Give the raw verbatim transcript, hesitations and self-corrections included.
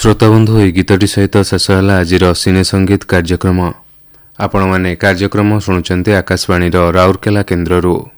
श्रोताबंधु ए गीतटी सहित शेष है आज सिने संगीत कार्यक्रम। आपण माने कार्यक्रम शुणुचंती आकाशवाणी राउरकेला केन्द्ररू।